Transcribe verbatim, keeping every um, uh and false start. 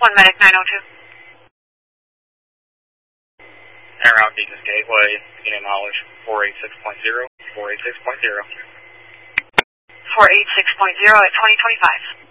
one Medic nine oh two. En route Deacon's Gateway, beginning knowledge four eight six point zero, four eight six point zero. four eight six point zero at twenty twenty-five.